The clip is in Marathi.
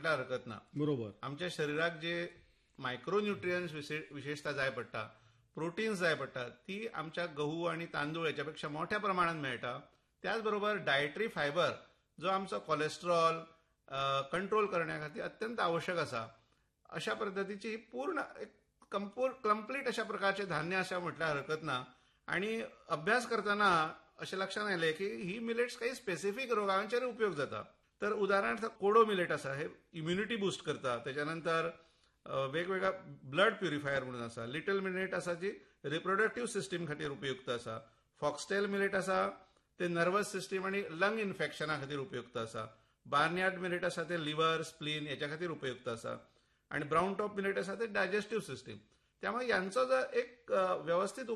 म्हटल्यार हरकत ना. बरोबर. आमच्या शरिराक जे मायक्रोन्युट्रियन्स विशेषतः जाय पडटा, प्रोटीन्स जाय पडटा, ती आमच्या गहू आणि तांदूळ याच्यापेक्षा मोठ्या प्रमाणात मेळटा. त्याचबरोबर डायटरी फायबर जो आमचो कोलेस्ट्रॉल कंट्रोल करण्या खातीर अत्यंत आवश्यक आसा. अशा पद्धतीची ही पूर्ण कंप्लीट अशा प्रकारचे धान्य अशा म्हटल्यार हरकत ना. आणि अभ्यास करताना अशें लक्षात आयलें की ही मिलेट्स काही स्पेसिफिक रोगांचेर उपयोग जाता. तर उदाहरणार्थ कोडो मिलेट आसा, हे इम्युनिटी बूस्ट करता. त्याच्यानंतर वेगवेगळ्या ब्लड प्युरिफायर म्हणून आसा. लिटल मिलेट आसा जी रिप्रोडक्टिव्ह सिस्टीम खातीर उपयुक्त आसा. फॉक्सटेल मिलेट आसा ते नर्वस सिस्टीम आणि लंग इन्फेक्शना खातीर उपयुक्त आसा. बार्नयार्ड मिलेट आसा ते लिव्हर, स्प्लीन याच्या खातीर उपयुक्त आसा. आणि ब्राऊन टॉप मिलेट आसा ते डायजेस्टिव्ह सिस्टीम. त्यामुळे यांचा जर एक व्यवस्थित